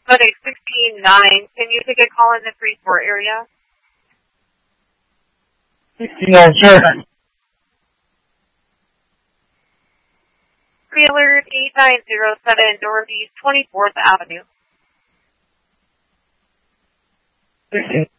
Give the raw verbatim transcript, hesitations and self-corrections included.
Monday sixteen nine. Can you take a call in the Freeport area? sixteen nine, sure. Trailer eight nine zero seven Northeast twenty-fourth Avenue. sixteen